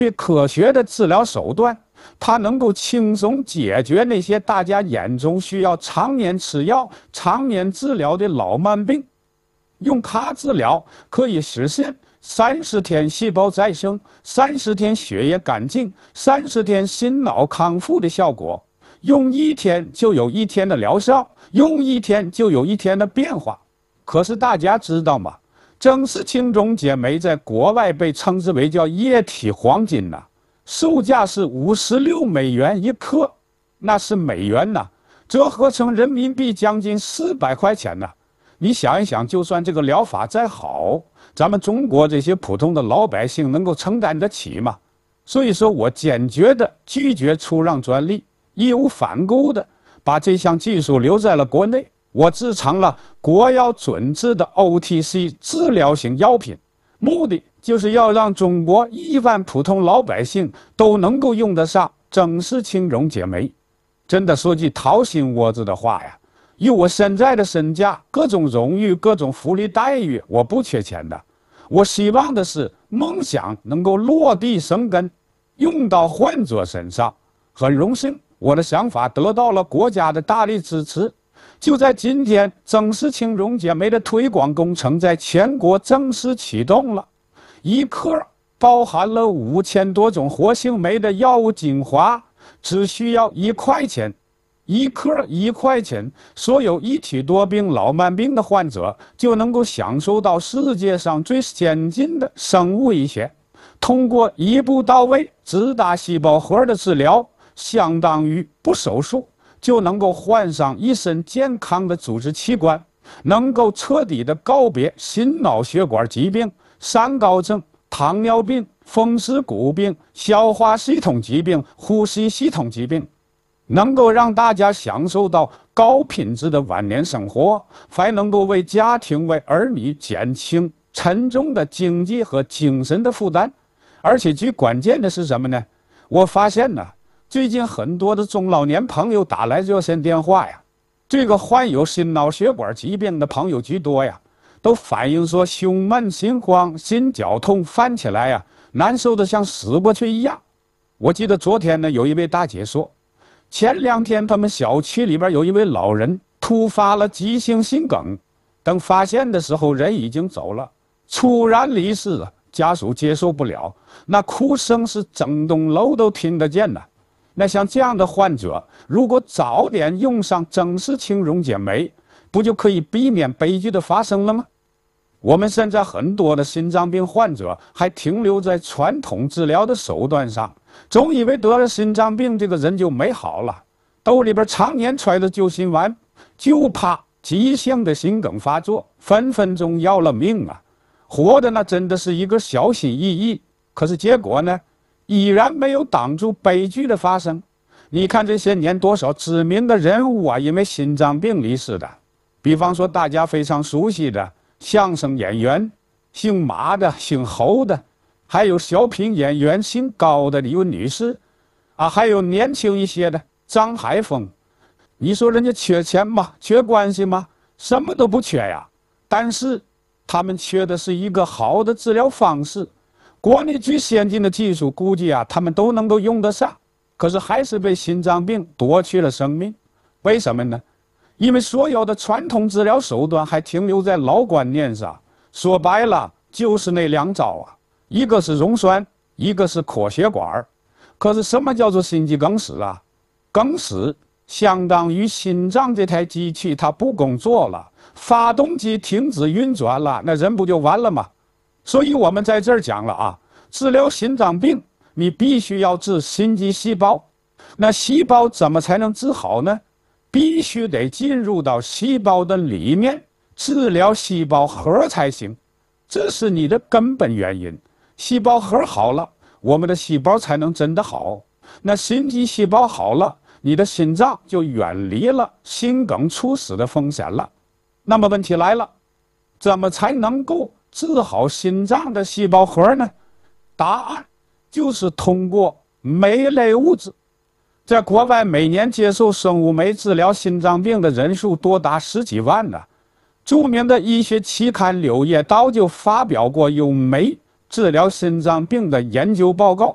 科学的治疗手段，它能够轻松解决那些大家眼中需要常年吃药、常年治疗的老慢病。用它治疗可以实现30天细胞再生、30天血液干净、30天心脑康复的效果。用1天就有1天的疗效，用1天就有1天的变化。可是大家知道吗？正式轻中解酶在国外被称之为叫液体黄金呐，售价是56美元1克，那是美元呐，折合成人民币将近400块钱呐。你想一想，就算这个疗法再好，咱们中国这些普通的老百姓能够承担得起吗？所以说我坚决地拒绝出让专利，义无反顾地把这项技术留在了国内。我制成了国药准制的 OTC 治疗型药品，目的就是要让中国1万普通老百姓都能够用得上正式轻溶解酶。真的说句掏心窝子的话呀，以我现在的身价、各种荣誉、各种福利待遇，我不缺钱的。我希望的是梦想能够落地生根，用到患者身上。很荣幸，我的想法得到了国家的大力支持。就在今天，正式轻溶解酶的推广工程在全国正式启动了。1克包含了5000多种活性酶的药物精华，只需要1块钱。1克1块钱，所有一体多病、老慢病的患者就能够享受到世界上最先进的生物医学，通过一步到位、只打细胞核的治疗，相当于不手术就能够换上一身健康的组织器官，能够彻底的告别心脑血管疾病、三高症、糖尿病、风湿骨病、消化系统疾病、呼吸系统疾病，能够让大家享受到高品质的晚年生活，还能够为家庭、为儿女减轻沉重的经济和精神的负担。而且最关键的是什么呢？我发现呢，最近很多的中老年朋友打来热线电话呀，这个患有心脑血管疾病的朋友居多呀，都反映说胸闷、心慌、心绞痛犯起来呀，难受的像死过去一样。我记得昨天呢，有一位大姐说，前2天他们小区里边有一位老人突发了急性心梗，等发现的时候人已经走了，猝然离世了，家属接受不了，那哭声是整栋楼都听得见的。那像这样的患者，如果早点用上正式轻溶解酶，不就可以避免悲剧的发生了吗？我们现在很多的心脏病患者还停留在传统治疗的手段上，总以为得了心脏病这个人就没好了，兜里边常年揣着救心丸，就怕急性的心梗发作，分分钟要了命啊！活的那真的是一个小心翼翼，可是结果呢，依然没有挡住悲剧的发生。你看这些年多少知名的人物啊，因为心脏病离世的，比方说大家非常熟悉的相声演员姓马的、姓侯的，还有小品演员姓高的一位女士啊，还有年轻一些的张海峰。你说人家缺钱吗？缺关系吗？什么都不缺呀，但是他们缺的是一个好的治疗方式。国内最先进的技术估计啊，他们都能够用得上，可是还是被心脏病夺去了生命。为什么呢？因为所有的传统治疗手段还停留在老观念上，说白了就是那2招啊，一个是溶栓，一个是扩血管。可是什么叫做心肌梗死啊？梗死相当于心脏这台机器它不工作了，发动机停止运转了，那人不就完了吗？所以我们在这儿讲了啊，治疗心脏病你必须要治心肌细胞。那细胞怎么才能治好呢？必须得进入到细胞的里面，治疗细胞核才行，这是你的根本原因。细胞核好了，我们的细胞才能真的好。那心肌细胞好了，你的心脏就远离了心梗猝死的风险了。那么问题来了，怎么才能够治好心脏的细胞核呢？答案就是通过酶类物质。在国外每年接受生物酶治疗心脏病的人数多达10几万呢。著名的医学期刊《柳叶刀》就发表过用酶治疗心脏病的研究报告。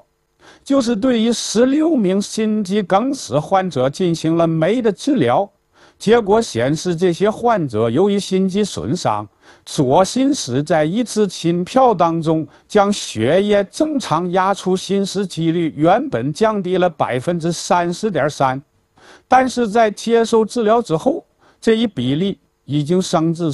就是对于16名心肌梗死患者进行了酶的治疗，结果显示这些患者由于心肌损伤，左心室在一次心跳当中将血液正常压出心室几率原本降低了30.3%，但是在接受治疗之后，这一比例已经升至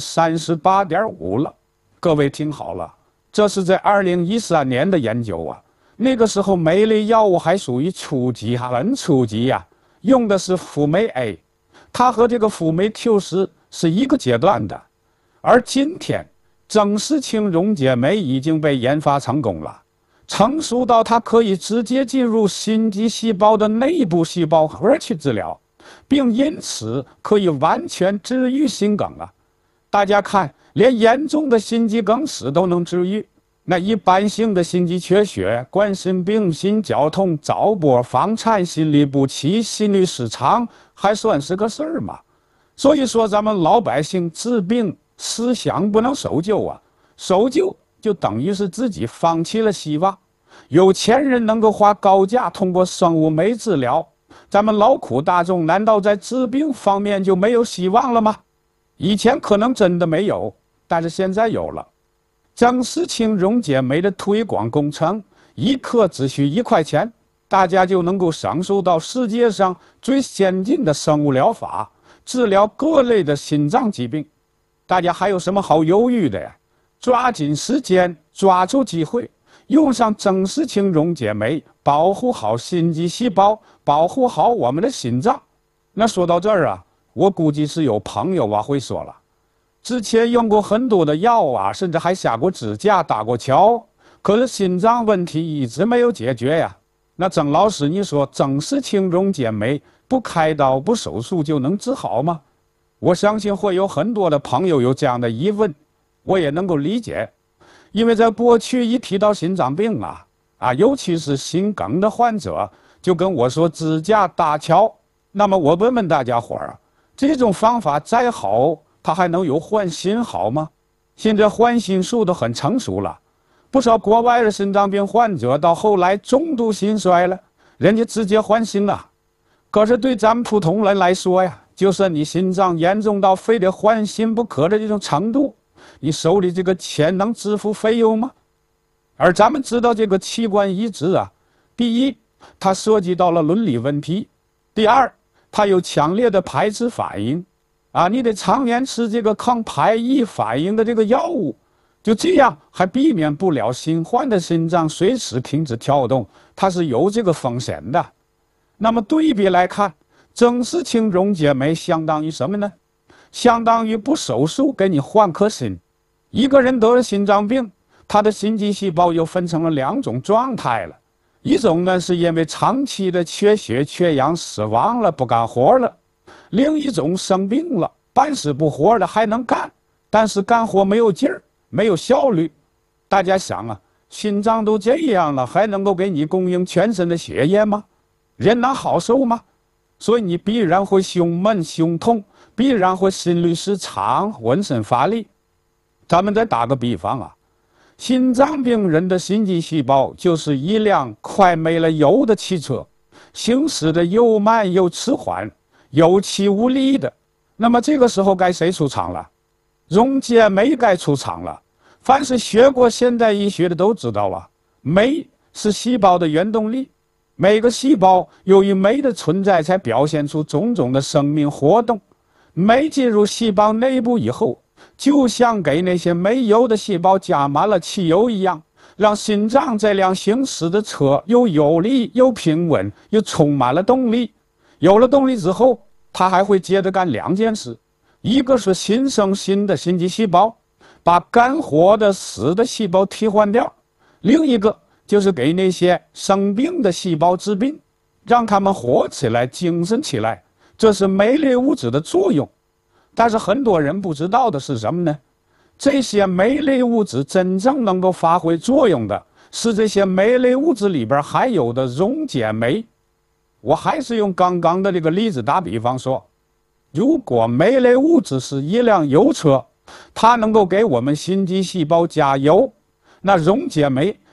38.5%了。各位听好了，这是在2013年的研究啊。那个时候酶类药物还属于初级，很初级呀，用的是辅酶 A， 它和这个辅酶 Q10是一个阶段的。而今天正视氢溶解酶已经被研发成功了，成熟到它可以直接进入心肌细胞的内部细胞核去治疗，并因此可以完全治愈心梗啊！大家看，连严重的心肌梗死都能治愈，那一般性的心肌缺血、冠心病、心绞痛、早搏、房颤、心律不齐、心律失常，还算是个事儿吗？所以说，咱们老百姓治病思想不能守旧啊，守旧就等于是自己放弃了希望。有钱人能够花高价通过生物酶治疗，咱们劳苦大众难道在治病方面就没有希望了吗？以前可能真的没有，但是现在有了。正视氢溶解酶的推广工程，一克只需1块钱，大家就能够享受到世界上最先进的生物疗法，治疗各类的心脏疾病。大家还有什么好犹豫的呀？抓紧时间，抓住机会，用上正视氢溶解酶，保护好心肌细胞，保护好我们的心脏。那说到这儿啊，我估计是有朋友会说了，之前用过很多的药啊，甚至还下过支架、打过桥，可是心脏问题一直没有解决呀。那曾老师，你说正视氢溶解酶不开刀不手术就能治好吗？我相信会有很多的朋友有这样的疑问，我也能够理解。因为在过去一提到心脏病尤其是心梗的患者，就跟我说支架搭桥。那么我问问大家伙儿，这种方法再好，它还能有换心好吗？现在换心术都很成熟了，不少国外的心脏病患者到后来中度心衰了，人家直接换心了。可是对咱们普通人来说呀，就算你心脏严重到非得换心不可的这种程度，你手里这个钱能支付费用吗？而咱们知道这个器官移植第一，它涉及到了伦理问题；第二，它有强烈的排斥反应你得常年吃这个抗排异反应的这个药物，就这样还避免不了新患的心脏随时停止跳动，它是有这个风险的。那么对比来看，正视氢溶解酶相当于什么呢？相当于不手术给你换颗心。一个人得了心脏病，他的心肌细胞又分成了2种状态了，一种呢是因为长期的缺血缺氧死亡了，不干活了；另一种生病了，半死不活的还能干，但是干活没有劲儿，没有效率。大家想心脏都这样了，还能够给你供应全身的血液吗？人能好受吗？所以你必然会胸闷胸痛，必然会心律失常，浑身乏力。咱们再打个比方心脏病人的心肌细胞就是一辆快没了油的汽车，行驶的又慢又迟缓，有气无力的。那么这个时候该谁出场了？溶解酶该出场了。凡是学过现代医学的都知道酶是细胞的原动力。每个细胞由于酶的存在才表现出种种的生命活动。酶进入细胞内部以后，就像给那些没油的细胞加满了汽油一样，让心脏这辆行驶的车又有力又平稳，又充满了动力。有了动力之后，它还会接着干2件事，一个是新生新的心肌细胞，把干活的死的细胞替换掉；另一个就是给那些生病的细胞治病，让他们活起来，精神起来。这是酶类物质的作用。但是很多人不知道的是什么呢？这些酶类物质真正能够发挥作用的是这些酶类物质里边含有的溶解酶。我还是用刚刚的这个例子打比方说，如果酶类物质是一辆油车，它能够给我们心肌细胞加油，那溶解酶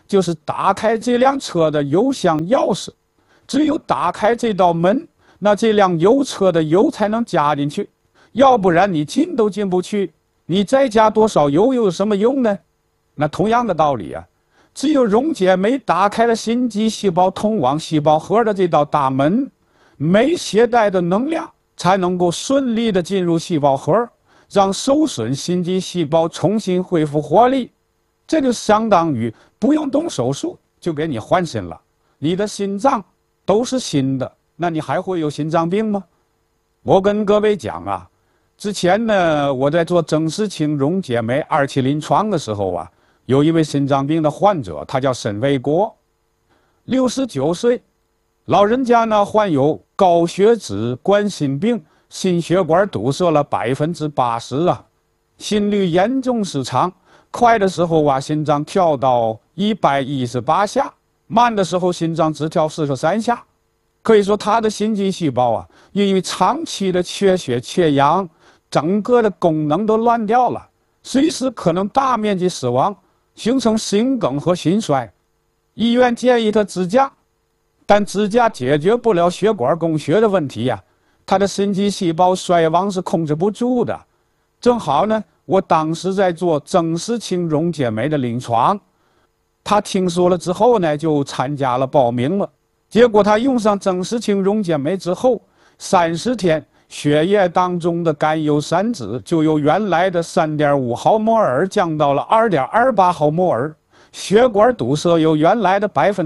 就是打开这辆车的油箱钥匙。只有打开这道门，那这辆油车的油才能加进去，要不然你进都进不去。你再加多少油又有什么用呢？那同样的道理啊，只有溶解酶打开了心肌细胞通往细胞核的这道大门，酶携带的能量才能够顺利的进入细胞核，让受损心肌细胞重新恢复活力。这就相当于不用动手术就给你换心了，你的心脏都是新的，那你还会有心脏病吗？我跟各位讲啊，之前呢，我在做曾氏清溶解酶2期临床的时候啊，有一位心脏病的患者，他叫沈卫国，69岁，老人家呢患有高血脂、冠心病，心血管堵塞了80%啊，心率严重失常，快的时候啊，心脏跳到118下，慢的时候心脏只跳43下。可以说他的心肌细胞啊，因为长期的缺血缺氧，整个的功能都乱掉了，随时可能大面积死亡，形成心梗和心衰。医院建议他支架，但支架解决不了血管供血的问题呀，他的心肌细胞衰亡是控制不住的。正好呢，我当时在做曾氏清溶解酶的临床，他听说了之后呢，就参加了报名了。结果他用上曾氏清溶解酶之后，30天血液当中的甘油三酯就由原来的3.5毫摩尔降到了2.28毫摩尔，血管堵塞由原来的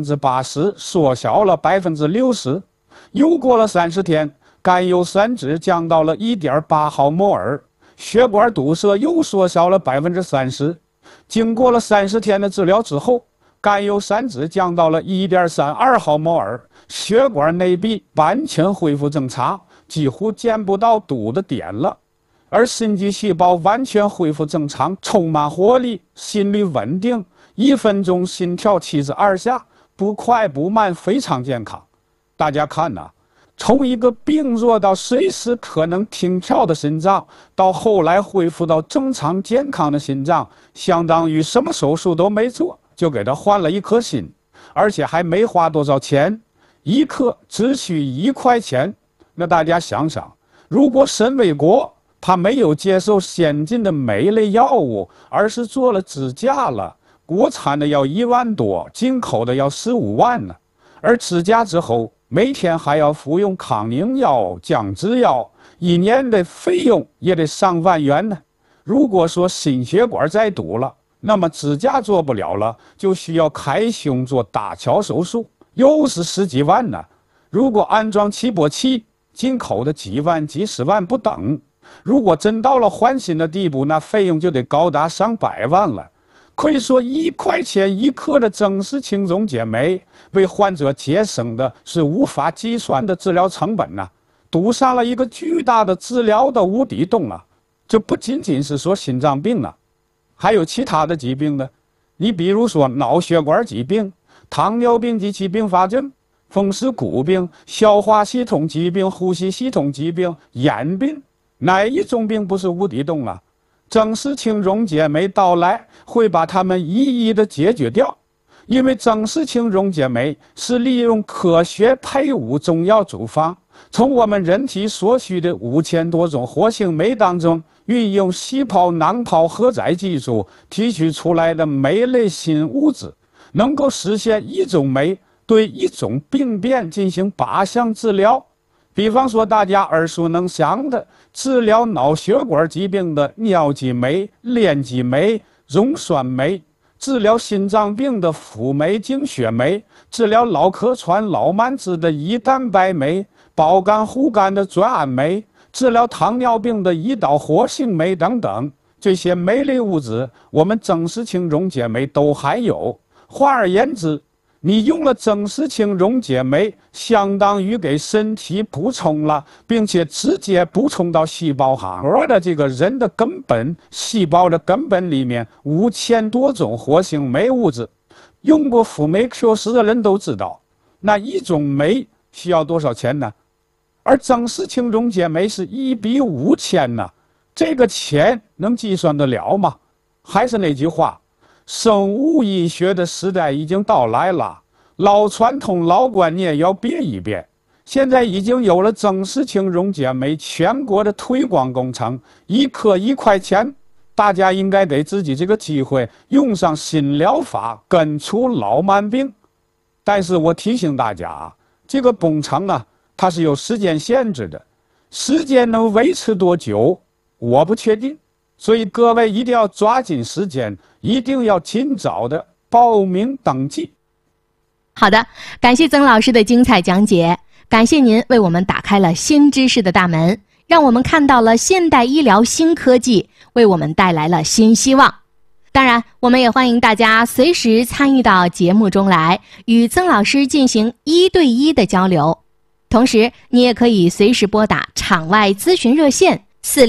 80%缩小了60%，又过了30天，甘油三酯降到了1.8毫摩尔，血管堵塞又缩小了30%。经过了30天的治疗之后，甘油三酯降到了1.32毫摩尔，血管内壁完全恢复正常，几乎见不到堵的点了。而心肌细胞完全恢复正常，充满活力，心率稳定，1分钟心跳72下，不快不慢，非常健康。大家看呐，从一个病弱到随时可能停跳的心脏，到后来恢复到正常健康的心脏，相当于什么手术都没做，就给他换了一颗心，而且还没花多少钱，1颗只需1块钱。那大家想想，如果沈卫国他没有接受先进的酶类药物，而是做了支架了，国产的要1万多，进口的要15万呢。而支架之后，每天还要服用抗凝药、降脂药，1年的费用也得上万元呢。如果说心血管再堵了，那么支架做不了了，就需要开胸做搭桥手术，又是10几万呢。如果安装起搏器，进口的几万几十万不等。如果真到了换心的地步，那费用就得高达上百万了。可以说1块钱1克的曾氏清溶解酶，为患者节省的是无法计算的治疗成本呐，堵上了一个巨大的治疗的无底洞啊！这不仅仅是说心脏病啊，还有其他的疾病呢。你比如说脑血管疾病、糖尿病及其并发症、风湿骨病、消化系统疾病、呼吸系统疾病、眼病，哪一种病不是无底洞啊？曾氏清溶解酶到来会把它们一一的解决掉，因为曾氏清溶解酶是利用科学配伍中药组方，从我们人体所需的5000多种活性酶当中，运用细胞囊泡荷载技术提取出来的酶类新物质，能够实现一种酶对一种病变进行靶向治疗。比方说大家耳熟能详的治疗脑血管疾病的尿激酶、链激酶、溶酸酶，治疗心脏病的辅酶精血酶，治疗脑壳传脑慢支的胰蛋白酶、保肝护肝的转氨酶，治疗糖尿病的胰岛活性酶等等，这些酶类物质我们曾氏清溶解酶都含有。换而言之，你用了曾氏清溶解酶，相当于给身体补充了，并且直接补充到细胞核的这个人的根本细胞的根本里面5000多种活性酶物质。用过辅酶 Q10的人都知道，那一种酶需要多少钱呢？而曾氏清溶解酶是1比5000呢，这个钱能计算得了吗？还是那句话， 生物医学的时代已经到来了，老传统老观念要变一变。现在已经有了曾氏青溶解酶全国的推广工程，一颗1块钱，大家应该给自己这个机会，用上新疗法，根除老慢病。但是我提醒大家啊，这个工程啊，它是有时间限制的，时间能维持多久，我不确定。所以各位一定要抓紧时间，一定要尽早的报名登记。 好的，感谢曾老师的精彩讲解，感谢您为我们打开了新知识的大门，让我们看到了现代医疗新科技，为我们带来了新希望。当然，我们也欢迎大家随时参与到节目中来，与曾老师进行1对1的交流。同时，你也可以随时拨打场外咨询热线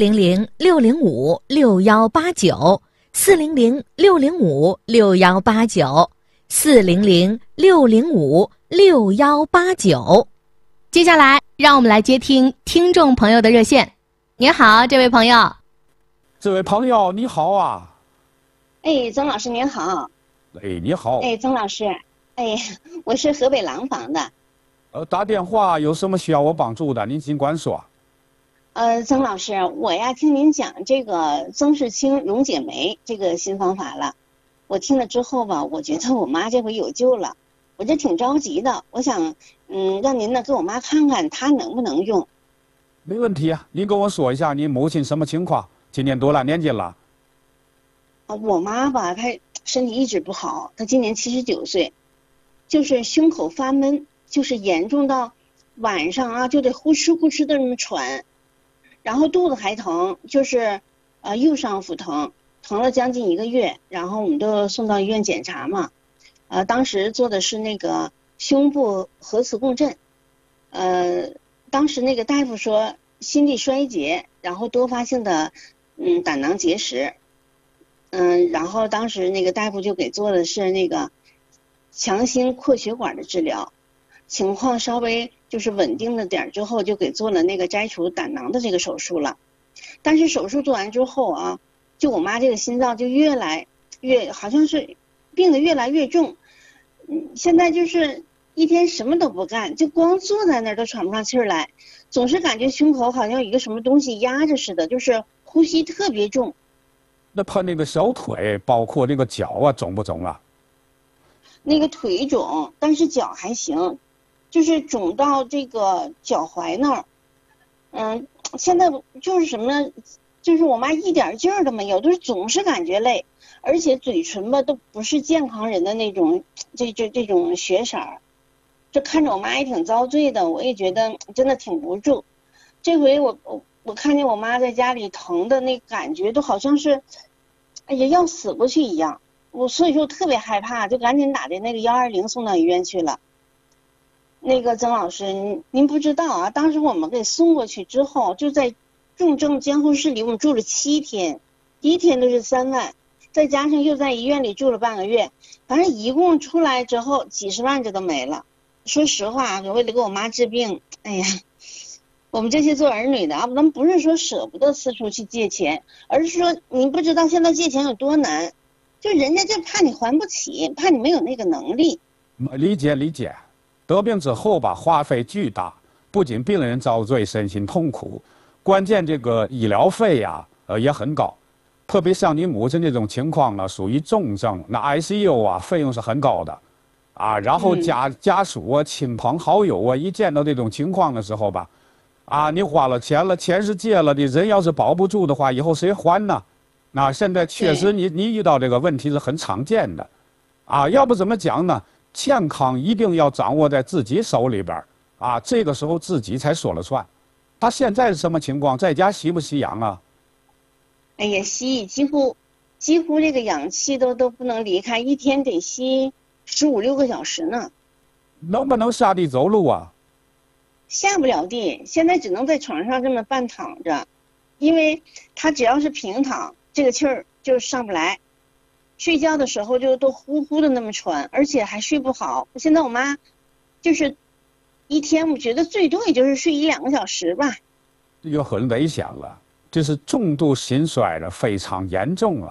400-605-6189，400-605-6189。接下来，让我们来接听听众朋友的热线。您好，这位朋友。 这位朋友你好啊。 哎，曾老师您好。 哎，你好。 哎，曾老师，哎，我是河北廊坊的。 打电话有什么需要我帮助的，您尽管说。 曾老师，我呀听您讲这个曾氏青溶解酶这个新方法了，我听了之后吧，我觉得我妈这回有救了，我这挺着急的，我想让您呢给我妈看看她能不能用。 没问题啊，您跟我说一下你母亲什么情况，今年多大年纪了？ 我妈吧，她身体一直不好，她今年79岁，就是胸口发闷，就是严重到晚上啊就得呼哧呼哧的那么喘，然后肚子还疼，就是右上腹疼，疼了将近1个月，然后我们都送到医院检查嘛，当时做的是那个胸部核磁共振，当时那个大夫说心力衰竭，然后多发性的胆囊结石。然后当时那个大夫就给做的是那个强心扩血管的治疗，情况稍微就是稳定了点之后，就给做了那个摘除胆囊的这个手术了。但是手术做完之后啊，就我妈这个心脏就越来越好像是病得越来越重，现在就是一天什么都不干，就光坐在那儿都喘不上气儿来，总是感觉胸口好像有一个什么东西压着似的，就是呼吸特别重。 那他那个小腿包括那个脚啊肿不肿啊？ 那个腿肿，但是脚还行，就是肿到这个脚踝那儿。现在就是什么呢？就是我妈一点劲儿都没有，就是总是感觉累，而且嘴唇吧都不是健康人的那种这种血色儿，这看着我妈也挺遭罪的，我也觉得真的挺无助。这回我看见我妈在家里疼的那感觉都好像是，哎呀要死过去一样，所以说特别害怕，就赶紧打的那个120送到医院去了。那个曾老师，您不知道啊，当时我们给送过去之后，就在重症监护室里我们住了7天，一天都是3万，再加上又在医院里住了半个月，反正一共出来之后几十万这都没了。说实话，为了给我妈治病，哎呀，我们这些做儿女的啊，咱们不是说舍不得四处去借钱，而是说您不知道现在借钱有多难，就人家就怕你还不起，怕你没有那个能力。 理解，得病之后吧，花费巨大，不仅病人遭罪，身心痛苦，关键这个医疗费呀，也很高，特别像你母亲这种情况呢，属于重症，那 ICU 啊，费用是很高的，啊，然后家属啊、亲朋好友啊，一见到这种情况的时候吧，啊，你花了钱了，钱是借了的，人要是保不住的话，以后谁还呢？那现在确实你遇到这个问题是很常见的，啊，要不怎么讲呢？健康一定要掌握在自己手里边啊，这个时候自己才说了算。他现在是什么情况？在家吸不吸氧啊？ 哎呀，吸，几乎这个氧气都不能离开，一天得吸15、16个小时呢。 能不能下地走路啊？ 下不了地，现在只能在床上这么半躺着，因为他只要是平躺，这个气儿就上不来。睡觉的时候就都呼呼的那么喘，而且还睡不好。现在我妈就是一天，我觉得最多也就是睡1、2个小时吧。 这就很危险了，这是重度心衰的，非常严重了。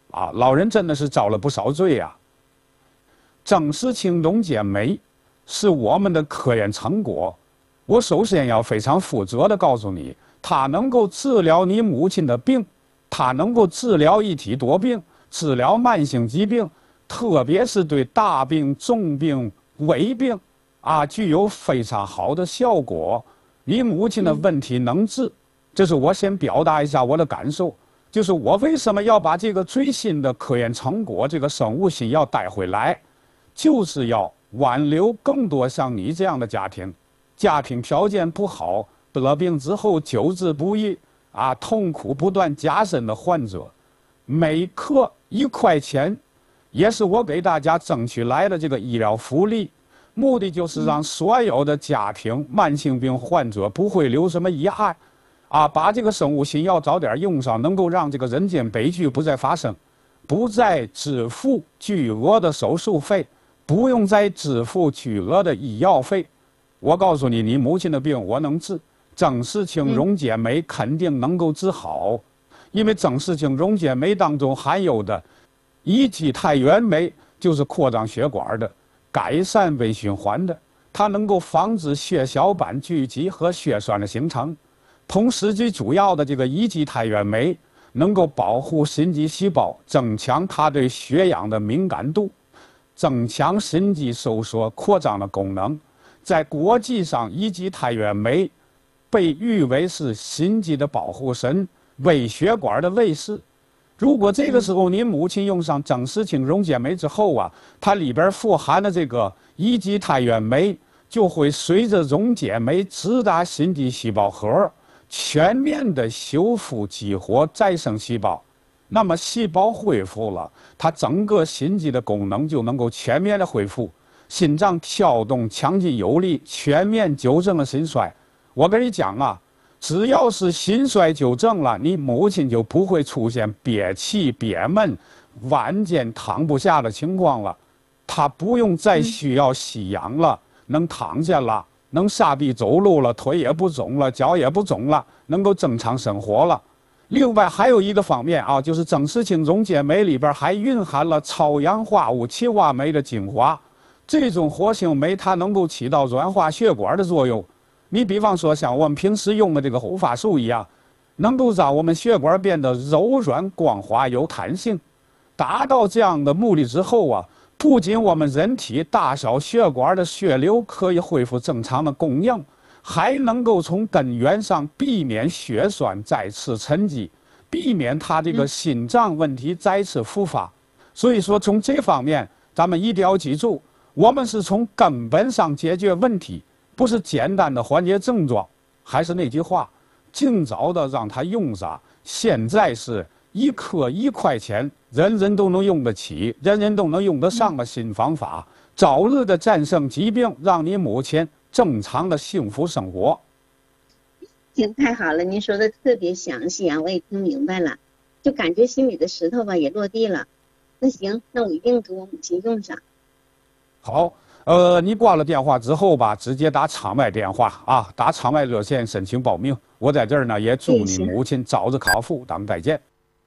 啊，老人真的是遭了不少罪啊。郑氏青龙减酶是我们的科研成果，我首先要非常负责地告诉你，它能够治疗你母亲的病，它能够治疗一体多病，治疗慢性疾病，特别是对大病、重病、危病啊，具有非常好的效果。你母亲的问题能治，这是我先表达一下我的感受，就是我为什么要把这个最新的科研成果，这个生物新药带回来，就是要挽留更多像你这样的家庭，家庭条件不好，得病之后救治不易啊，痛苦不断加深的患者，每克1块钱，也是我给大家争取来的这个医疗福利，目的就是让所有的家庭慢性病患者不会留什么遗憾，啊，把这个生物新药早点用上，能够让这个人间悲剧不再发生，不再支付巨额的手术费，不用再支付巨额的医药费。我告诉你，你母亲的病我能治，郑氏青溶解酶肯定能够治好，因为郑氏青溶解酶当中含有的乙基肽原酶就是扩张血管的，改善微循环的，它能够防止血小板聚集和血栓的形成。同时最主要的这个乙基肽原酶能够保护心肌细胞，增强它对血氧的敏感度，增强心肌收缩扩张的功能。在国际上，乙基肽原酶被誉为是心肌的保护神，微血管的卫士。如果这个时候您母亲用上郑氏青溶解酶之后啊，它里边富含的这个乙基肽原酶就会随着溶解酶直达心肌细胞核，全面的修复激活再生细胞。那么细胞恢复了，它整个心肌的功能就能够全面的恢复，心脏跳动强劲有力，全面纠正了心衰。我跟你讲啊，只要是心衰纠正了，你母亲就不会出现憋气憋闷、晚间躺不下的情况了，她不用再需要吸氧了，能躺下了，能下地走路了，腿也不肿了，脚也不肿了，能够正常生活了。另外还有一个方面啊，就是郑氏青溶解酶里边还蕴含了超氧化物七蛙酶的精华，这种活性酶它能够起到软化血管的作用。你比方说像我们平时用的这个护发素一样，能够让我们血管变得柔软光滑有弹性。达到这样的目的之后啊，不仅我们人体大小血管的血流可以恢复正常的供应，还能够从根源上避免血栓再次沉积，避免它这个心脏问题再次复发。所以说从这方面咱们一定要记住，我们是从根本上解决问题，不是简单的缓解症状。还是那句话，尽早的让它用上。现在是1克1块钱，人人都能用得起，人人都能用得上的新方法，早日的战胜疾病，让你母亲正常的幸福生活。 行，太好了，您说的特别详细啊，我也听明白了，就感觉心里的石头吧也落地了。那行，那我一定给我母亲用上。 好，你挂了电话之后吧，直接打场外电话啊，打场外热线申请报名。我在这儿呢，也祝你母亲早日康复，咱们再见。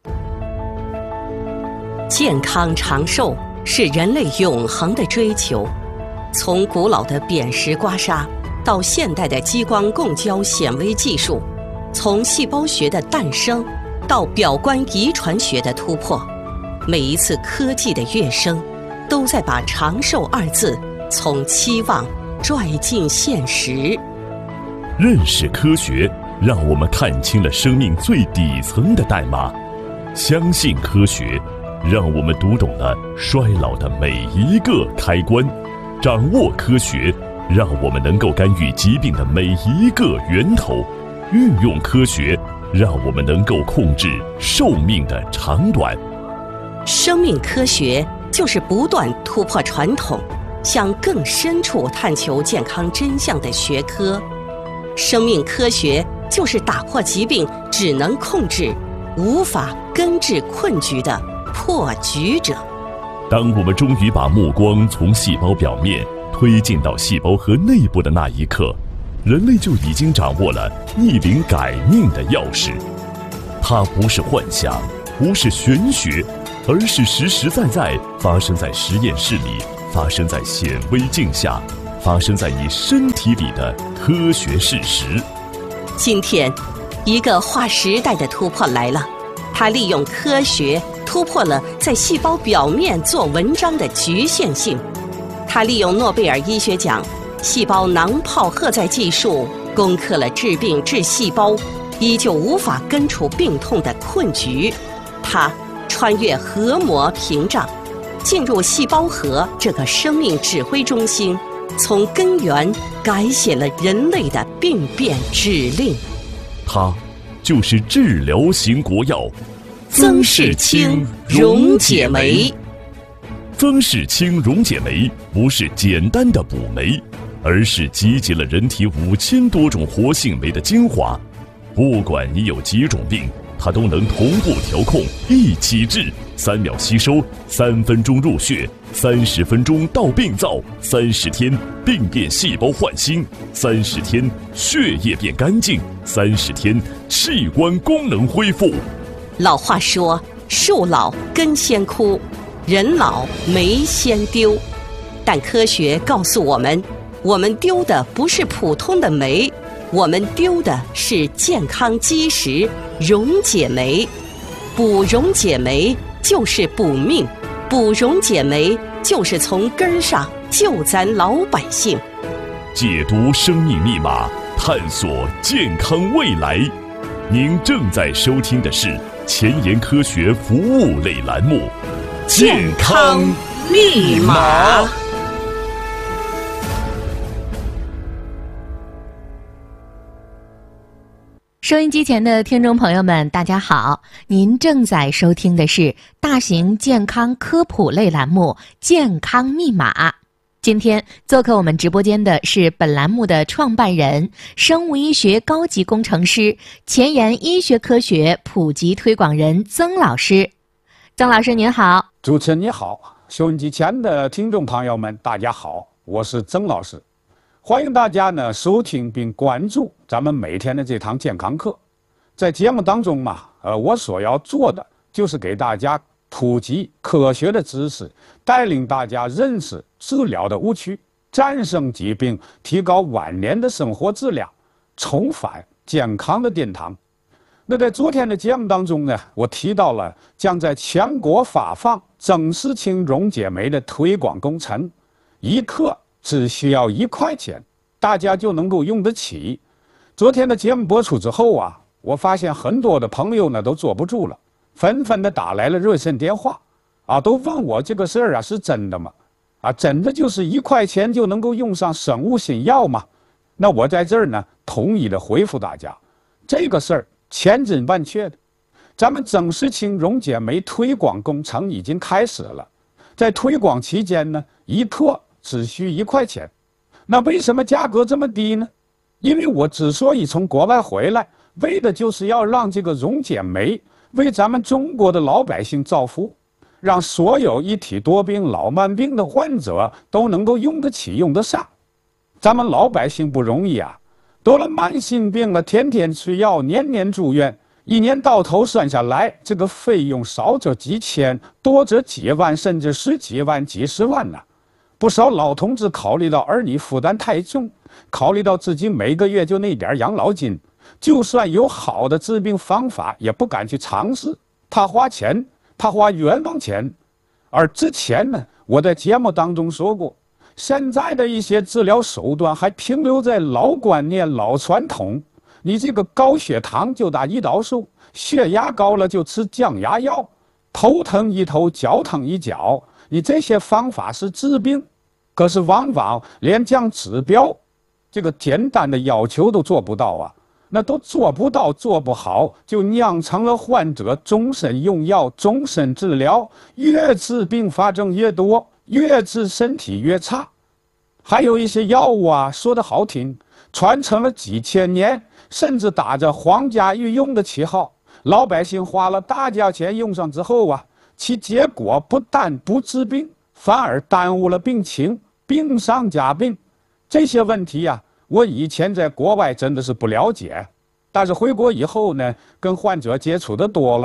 健康长寿是人类永恒的追求，从古老的扁石刮痧到现代的激光共焦显微技术，从细胞学的诞生到表观遗传学的突破，每一次科技的跃升，都在把长寿二字从期望拽进现实。 认识科学，让我们看清了生命最底层的代码；相信科学，让我们读懂了衰老的每一个开关；掌握科学，让我们能够干预疾病的每一个源头；运用科学，让我们能够控制寿命的长短。 生命科学就是不断突破传统，向更深处探求健康真相的学科。生命科学就是打破疾病只能控制，无法根治困局的破局者。 当我们终于把目光从细胞表面推进到细胞核内部的那一刻，人类就已经掌握了逆龄改命的钥匙。它不是幻想，不是玄学， 而是实实在在发生在实验室里，发生在显微镜下，发生在你身体里的科学事实。 今天，一个划时代的突破来了，它利用科学突破了在细胞表面做文章的局限性，它利用诺贝尔医学奖细胞囊泡荷载技术攻克了治病治细胞依旧无法根除病痛的困局，它穿越核膜屏障，进入细胞核这个生命指挥中心，从根源改写了人类的病变指令。 它就是治疗型国药曾氏清溶解酶。 曾氏清溶解酶不是简单的补酶，而是集结了人体5000多种活性酶的精华。不管你有几种病，它都能同步调控，一起治，3秒吸收，3分钟入血，30分钟到病灶，30天病变细胞换新，30天血液变干净，30天器官功能恢复。 老话说，树老根先枯，人老酶先丢。但科学告诉我们丢的不是普通的酶，我们丢的是健康基石溶解酶。补溶解酶就是补命，补溶解酶就是从根上救咱老百姓。 解读生命密码，探索健康未来。您正在收听的是前沿科学服务类栏目《健康密码》。 收音机前的听众朋友们，大家好！您正在收听的是大型健康科普类栏目《健康密码》。今天做客我们直播间的是本栏目的创办人、生物医学高级工程师、前沿医学科学普及推广人曾老师。曾老师您好。 主持人你好，收音机前的听众朋友们大家好，我是曾老师。欢迎大家呢收听并关注咱们每天的这堂健康课。在节目当中嘛，我所要做的就是给大家普及科学的知识，带领大家认识治疗的误区，战胜疾病，提高晚年的生活质量，重返健康的殿堂。那在昨天的节目当中呢，我提到了将在全国发放曾氏清溶解酶的推广工程，一克只需要1块钱，大家就能够用得起。昨天的节目播出之后啊，我发现很多的朋友呢都坐不住了，纷纷的打来了热线电话，都问我这个事儿是真的吗？真的就是1块钱就能够用上生物新药吗？那我在这儿呢，统一的回复大家，这个事儿千真万确的。咱们曾氏清溶解酶推广工程已经开始了，在推广期间呢，1克只需1块钱。那为什么价格这么低呢？因为我之所以从国外回来，为的就是要让这个溶解酶为咱们中国的老百姓造福，让所有一体多病、老慢病的患者都能够用得起、用得上。咱们老百姓不容易啊，得了慢性病了，天天吃药，年年住院，一年到头算下来，这个费用少则几千，多则几万，甚至10几万、几十万呢。不少老同志考虑到儿女负担太重，考虑到自己每个月就那点养老金，就算有好的治病方法也不敢去尝试，怕花钱，怕花冤枉钱。而之前呢，我在节目当中说过，现在的一些治疗手段还停留在老观念、老传统。你这个高血糖就打胰岛素，血压高了就吃降压药，头疼一头，脚疼一脚，你这些方法是治病，可是往往连降指标这个简单的要求都做不到啊，那都做不到，做不好，就酿成了患者终身用药，终身治疗，越治并发症越多，越治身体越差。还有一些药物啊，说的好听，传承了几千年，甚至打着皇家御用的旗号，老百姓花了大价钱用上之后啊，其结果不但不治病，反而耽误了病情，病上加病。这些问题啊，我以前在国外真的是不了解，但是回国以后呢，跟患者接触的多了，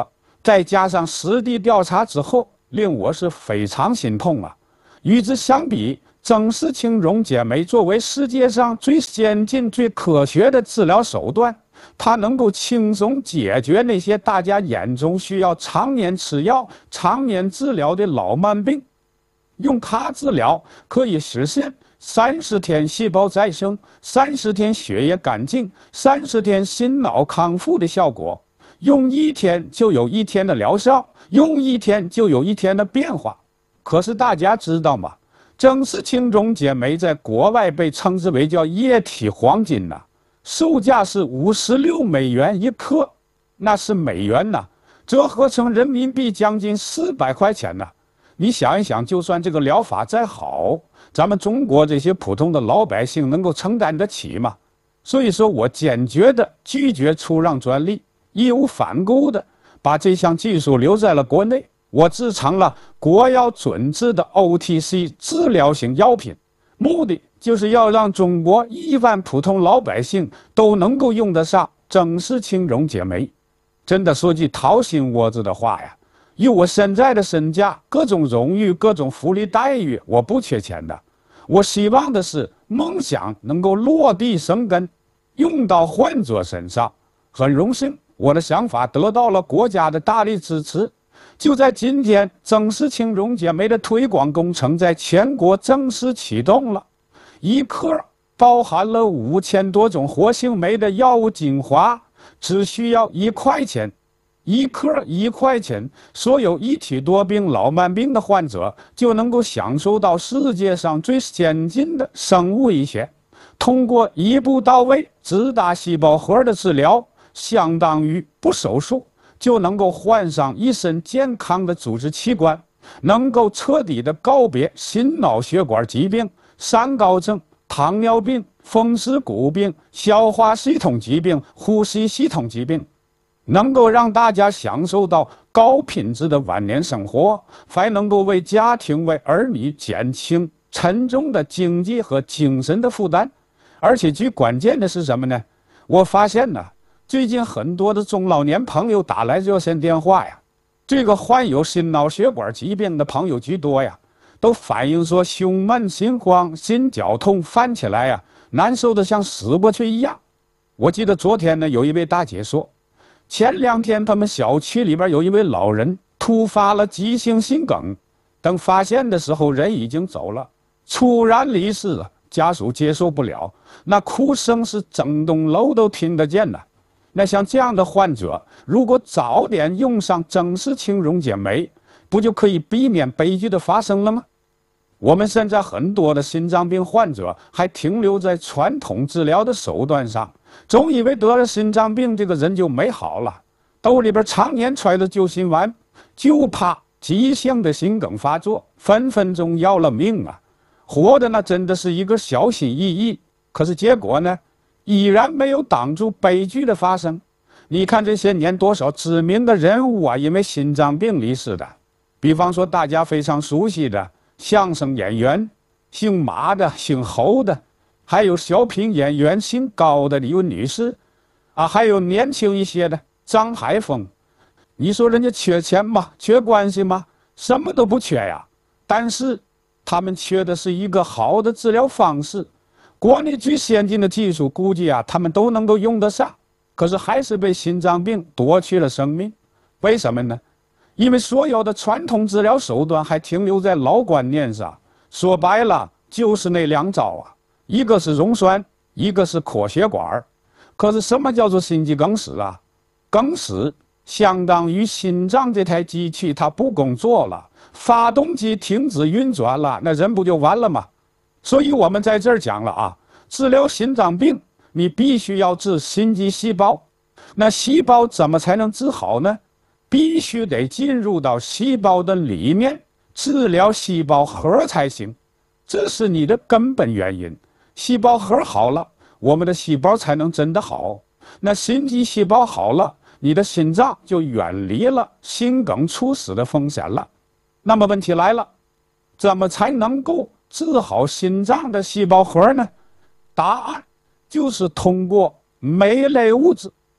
再加上实地调查之后，令我是非常心痛啊。与之相比，曾氏青溶解酶作为世界上最先进、最科学的治疗手段，它能够轻松解决那些大家眼中需要常年吃药、常年治疗的老慢病。用它治疗可以实现30天细胞再生、30天血液干净、30天心脑康复的效果。用1天就有1天的疗效，用1天就有1天的变化。可是大家知道吗？曾氏青溶解酶在国外被称之为叫液体黄金呐，售价是56美元一克，那是美元呐，折合成人民币将近400块钱呐。你想一想，就算这个疗法再好，咱们中国这些普通的老百姓能够承担得起吗？所以说我坚决地拒绝出让专利，义无反顾地把这项技术留在了国内。我制成了国药准制的 OTC 治疗型药品，目的就是要让中国1万普通老百姓都能够用得上曾氏青溶解酶。真的说句掏心窝子的话呀，以我现在的身价、各种荣誉、各种福利待遇，我不缺钱的。我希望的是梦想能够落地生根，用到患者身上。很荣幸，我的想法得到了国家的大力支持。就在今天，曾氏青溶解酶的推广工程在全国正式启动了。一克包含了5000多种活性酶的药物精华，只需要1块钱。1克1块钱，所有一体多病、老慢病的患者就能够享受到世界上最先进的生物医学。通过一步到位、只打细胞核的治疗，相当于不手术就能够换上一身健康的组织器官，能够彻底的告别心脑血管疾病、三高症、糖尿病、风湿骨病、消化系统疾病、呼吸系统疾病，能够让大家享受到高品质的晚年生活，还能够为家庭、为儿女减轻沉重的经济和精神的负担。而且最关键的是什么呢？我发现呢，最近很多的中老年朋友打来热线电话呀，这个患有心脑血管疾病的朋友居多呀，都反映说胸闷、心慌、心绞痛犯起来呀，难受的像死过去一样。我记得昨天呢，有一位大姐说，前2天他们小区里边有一位老人突发了急性心梗，等发现的时候人已经走了，猝然离世了，家属接受不了，那哭声是整栋楼都听得见的。那像这样的患者，如果早点用上曾氏青溶解酶，不就可以避免悲剧的发生了吗？我们现在很多的心脏病患者还停留在传统治疗的手段上，总以为得了心脏病这个人就没好了，兜里边常年揣着救心丸，就怕急性的心梗发作，分分钟要了命啊！活的那真的是一个小心翼翼，可是结果呢，依然没有挡住悲剧的发生。你看这些年多少知名的人物啊，因为心脏病离世的，比方说大家非常熟悉的相声演员姓马的、姓侯的，还有小品演员姓高的李云女士啊，还有年轻一些的张海峰。你说人家缺钱吗？缺关系吗？什么都不缺呀，但是他们缺的是一个好的治疗方式。国内最先进的技术估计啊，他们都能够用得上，可是还是被心脏病夺去了生命。为什么呢？因为所有的传统治疗手段还停留在老观念上，说白了就是那2招啊，一个是溶栓，一个是扩血管。可是什么叫做心肌梗死啊？梗死相当于心脏这台机器它不工作了，发动机停止运转了，那人不就完了吗？所以我们在这儿讲了啊，治疗心脏病你必须要治心肌细胞。那细胞怎么才能治好呢？必须得进入到细胞的里面，治疗细胞核才行，这是你的根本原因。细胞核好了，我们的细胞才能真的好。那心肌细胞好了，你的心脏就远离了心梗猝死的风险了。那么问题来了，怎么才能够治好心脏的细胞核呢？答案就是通过酶类物质。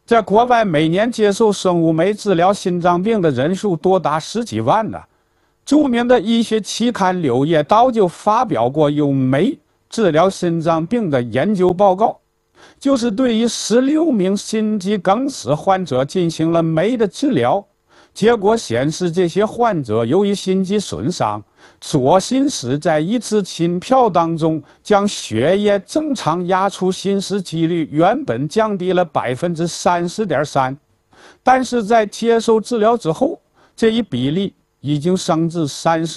在国外每年接受生物酶治疗心脏病的人数多达10几万呢。著名的医学期刊《柳叶刀》就发表过用酶治疗心脏病的研究报告，就是对于16名心肌梗死患者进行了酶的治疗，结果显示这些患者由于心肌损伤，左心室在一次心跳当中将血液正常压出心室几率原本降低了30.3%，但是在接受治疗之后，这一比例已经升至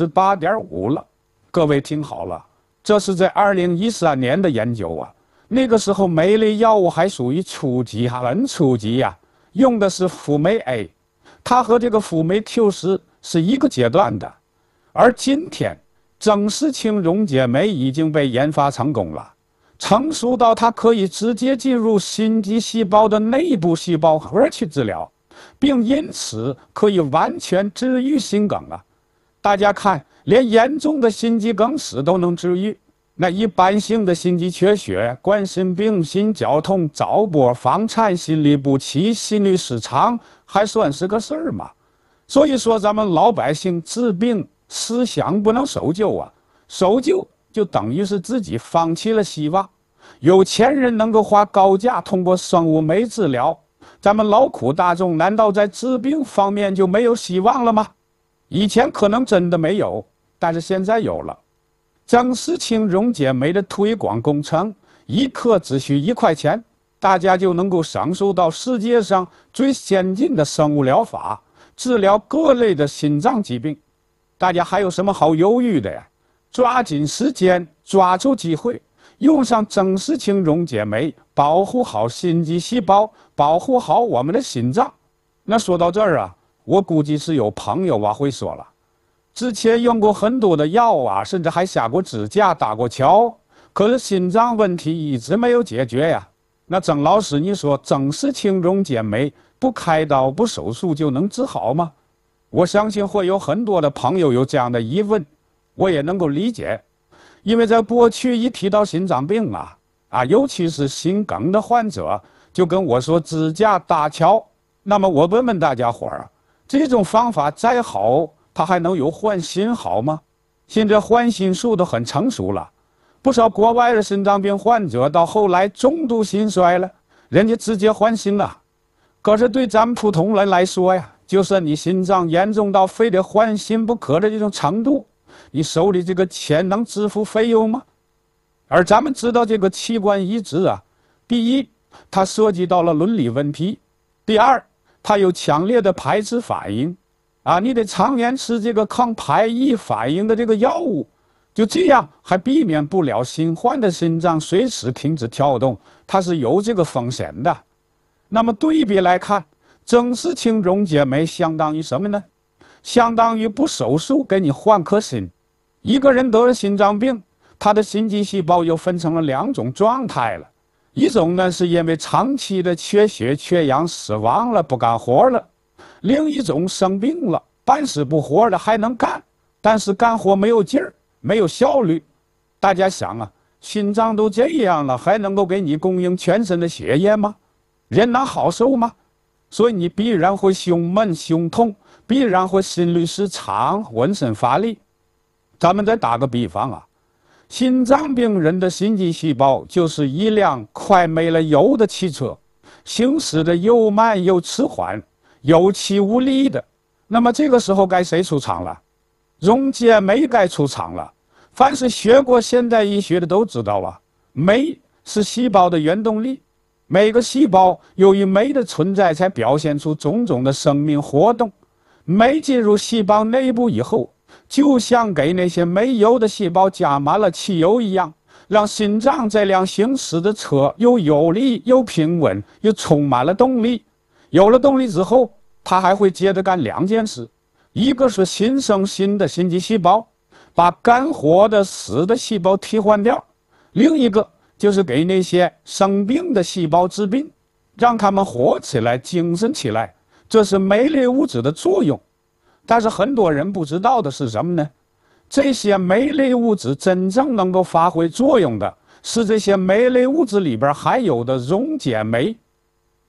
38.5%了。各位听好了，这是在2013年的研究啊。那个时候酶类药物还属于初级，很初级呀，用的是辅酶 A， 它和这个辅酶 Q10是一个阶段的。而今天曾氏氢溶解酶已经被研发成功了，成熟到它可以直接进入心肌细胞的内部细胞核去治疗，并因此可以完全治愈心梗了。大家看，连严重的心肌梗死都能治愈，那一般性的心肌缺血、冠心病、心绞痛、早搏、房颤、心律不齐、心律失常还算是个事儿吗？所以说咱们老百姓治病思想不能守旧啊，守旧就等于是自己放弃了希望。有钱人能够花高价通过生物酶治疗，咱们劳苦大众难道在治病方面就没有希望了吗？以前可能真的没有，但是现在有了。曾氏氢溶解酶的推广工程，一克只需1块钱，大家就能够享受到世界上最先进的生物疗法，治疗各类的心脏疾病。大家还有什么好犹豫的呀？抓紧时间，抓住机会，用上曾氏氢溶解酶，保护好心肌细胞，保护好我们的心脏。那说到这儿啊，我估计是有朋友会说了，之前用过很多的药啊，甚至还下过支架、打过桥，可是心脏问题一直没有解决呀。那曾老师，你说曾氏氢溶解酶不开刀不手术就能治好吗？我相信会有很多的朋友有这样的疑问，我也能够理解。因为在过去一提到心脏病尤其是心梗的患者，就跟我说支架搭桥。那么我问问大家伙儿，这种方法再好，它还能有换心好吗？现在换心术都很成熟了，不少国外的心脏病患者到后来中度心衰了，人家直接换心了。可是对咱们普通人来说呀，就算你心脏严重到非得换心不可的这种程度，你手里这个钱能支付费用吗？而咱们知道这个器官移植第一，它涉及到了伦理问题；第二，它有强烈的排斥反应你得常年吃这个抗排异反应的这个药物，就这样还避免不了新患的心脏随时停止跳动，它是有这个风险的。那么对比来看，曾氏氢溶解酶相当于什么呢？相当于不手术给你换颗心。一个人得了心脏病，他的心肌细胞又分成了2种状态了，一种呢是因为长期的缺血缺氧死亡了，不干活了；另一种生病了，半死不活的还能干，但是干活没有劲儿，没有效率。大家想心脏都这样了，还能够给你供应全身的血液吗？人能好受吗？所以你必然会胸闷胸痛，必然会心律失常，浑身乏力。咱们再打个比方心脏病人的心肌细胞就是一辆快没了油的汽车，行驶的又慢又迟缓，有气无力的。那么这个时候该谁出场了？溶解酶该出场了。凡是学过现代医学的都知道酶是细胞的原动力，每个细胞由于酶的存在才表现出种种的生命活动。酶进入细胞内部以后，就像给那些没油的细胞加满了汽油一样，让心脏这辆行驶的车又有力又平稳，又充满了动力。有了动力之后，它还会接着干2件事，一个是新生新的心肌细胞，把干活的死的细胞替换掉；另一个就是给那些生病的细胞治病，让他们活起来，精神起来。这是酶类物质的作用。但是很多人不知道的是什么呢？这些酶类物质真正能够发挥作用的是这些酶类物质里边含有的溶解酶。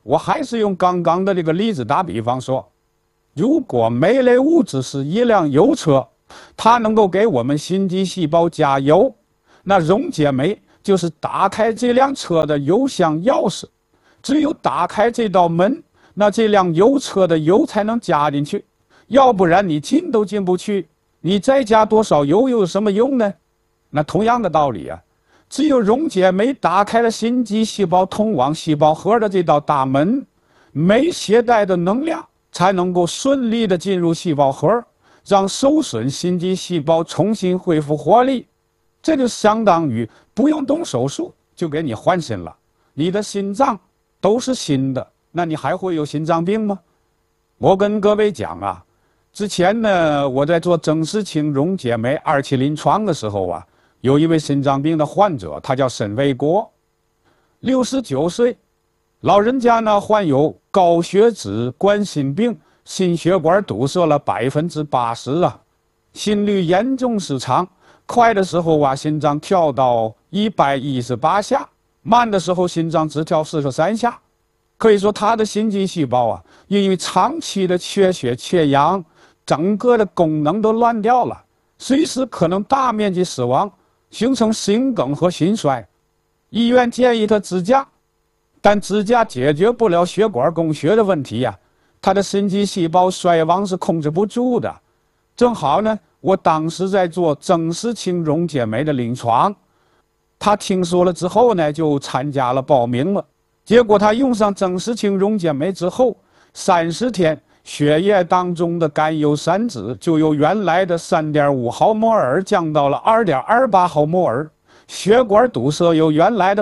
我还是用刚刚的这个例子打比方说，如果酶类物质是一辆油车，它能够给我们心肌细胞加油，那溶解酶就是打开这辆车的油箱钥匙。只有打开这道门，那这辆油车的油才能加进去，要不然你进都进不去，你再加多少油又有什么用呢？那同样的道理啊，只有溶解酶打开了心肌细胞通往细胞核的这道大门，酶携带的能量才能够顺利的进入细胞核，让受损心肌细胞重新恢复活力。这就相当于不用动手术就给你换心了，你的心脏都是新的，那你还会有心脏病吗？我跟各位讲啊，之前呢，我在做曾氏清溶解酶2期临床的时候啊，有一位心脏病的患者，他叫沈卫国，69岁，老人家呢患有高血脂、冠心病，心血管堵塞了80%啊，心率严重失常，快的时候啊，心脏跳到118下，慢的时候心脏只跳43下。可以说他的心肌细胞啊，因为长期的缺血缺氧，整个的功能都乱掉了，随时可能大面积死亡，形成心梗和心衰。医院建议他支架，但支架解决不了血管供血的问题呀，他的心肌细胞衰亡是控制不住的。正好呢，我当时在做曾氏清溶解酶的临床，他听说了之后呢，就参加了报名了。结果他用上曾氏清溶解酶之后，30天血液当中的甘油三酯就由原来的3.5毫摩尔降到了2.28毫摩尔，血管堵塞由原来的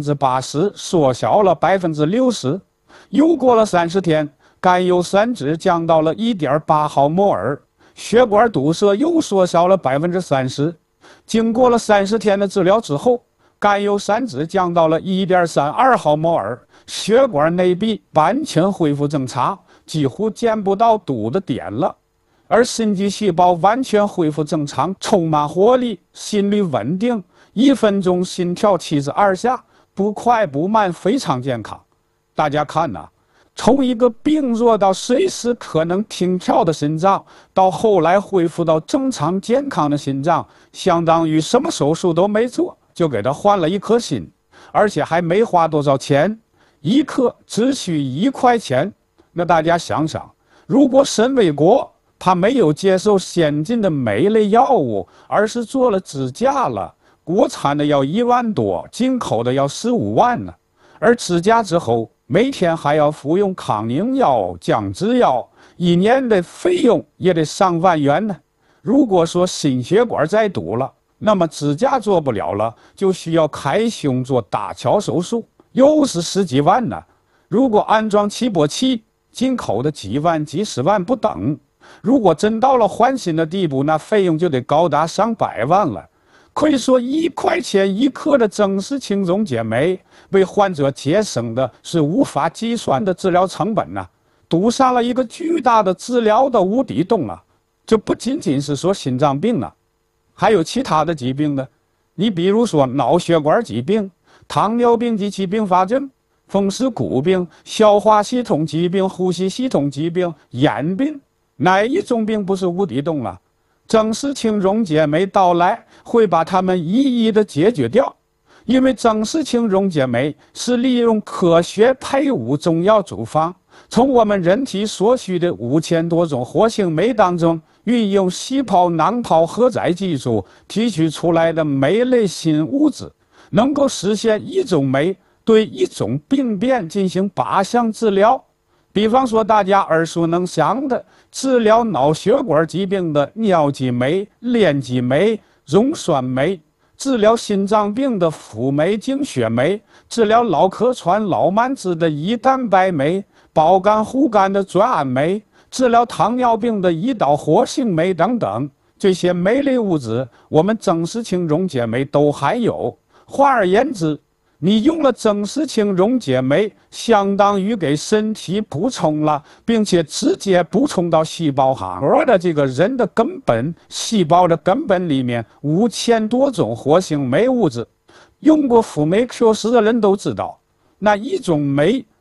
80%缩小了60%，又过了30天，甘油三酯降到了1.8毫摩尔，血管堵塞又缩小了30%。经过了30天的治疗之后，甘油三酯降到了1.32毫摩尔，血管内壁完全恢复正常，几乎见不到堵的点了，而心肌细胞完全恢复正常，充满活力，心率稳定，1分钟心跳72下，不快不慢，非常健康。大家看呐，从一个病弱到随时可能停跳的心脏，到后来恢复到正常健康的心脏，相当于什么手术都没做，就给他换了一颗心，而且还没花多少钱，1颗只需1块钱。那大家想想，如果沈卫国他没有接受先进的酶类药物，而是做了支架了，国产的要1万多，进口的要15万呢。而支架之后，每天还要服用抗凝药、降脂药，1年的费用也得上万元呢。如果说心血管再堵了，那么支架做不了了，就需要开胸做搭桥手术，又是10几万呢。如果安装起搏器，进口的几万几十万不等。如果真到了换心的地步，那费用就得高达上百万了。可以说1块钱1克的曾氏清溶解酶，为患者节省的是无法计算的治疗成本呐，堵上了一个巨大的治疗的无底洞啊！这不仅仅是说心脏病啊，还有其他的疾病呢。你比如说脑血管疾病、糖尿病及其并发症、风湿骨病、消化系统疾病、呼吸系统疾病、眼病，哪一种病不是无底洞啊？曾氏清溶解酶到来会把它们一一的解决掉，因为曾氏清溶解酶是利用科学配伍中药组方，从我们人体所需的5000多种活性酶当中，运用细胞囊泡荷载技术提取出来的酶类新物质，能够实现一种酶对一种病变进行靶向治疗。比方说大家耳熟能详的治疗脑血管疾病的尿激酶、链激酶、溶酸酶，治疗心脏病的辅酶、经血酶，治疗脑壳传脑慢支的胰蛋白酶、保肝护肝的转氨酶，治疗糖尿病的胰岛活性酶等等，这些酶类物质我们曾氏清溶解酶都含有。换而言之，你用了曾氏清溶解酶，相当于给身体补充了，并且直接补充到细胞核的这个人的根本细胞的根本里面5000多种活性酶物质。用过辅酶 Q10的人都知道，那一种酶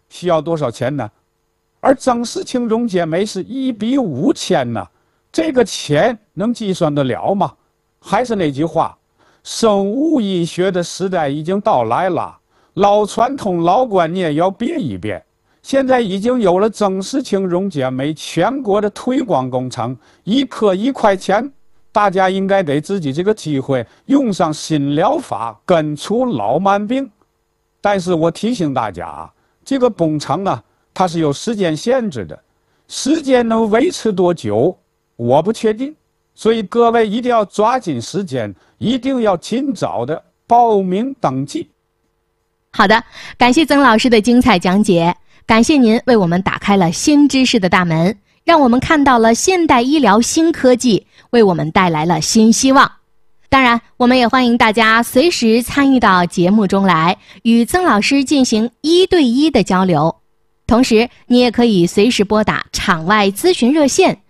需要多少钱呢？而曾氏青溶解酶是1比5000呢，这个钱能计算得了吗？还是那句话，生物医学的时代已经到来了，老传统老观念要变一变。现在已经有了曾氏青溶解酶全国的推广工程，1克1块钱，大家应该给自己这个机会用上新疗法，根除老慢病。但是我提醒大家，这个工程呢，它是有时间限制的，时间能维持多久我不确定，所以各位一定要抓紧时间，一定要尽早的报名登记。 好的，感谢曾老师的精彩讲解，感谢您为我们打开了新知识的大门，让我们看到了现代医疗新科技，为我们带来了新希望。当然，我们也欢迎大家随时参与到节目中来，与曾老师进行1对1的交流。同时，你也可以随时拨打场外咨询热线